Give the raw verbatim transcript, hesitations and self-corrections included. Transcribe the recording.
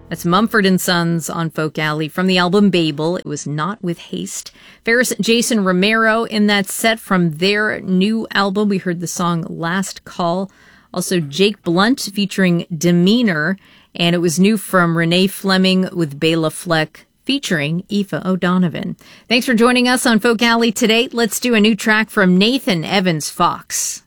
That's Mumford and Sons on Folk Alley from the album Babel. It was Not With Haste. Ferris Jason Romero in that set from their new album. We heard the song Last Call. Also Jake Blunt featuring Demeanor. And it was new from Renee Fleming with Bela Fleck featuring Aoife O'Donovan. Thanks for joining us on Folk Alley today. Let's do a new track from Nathan Evans Fox.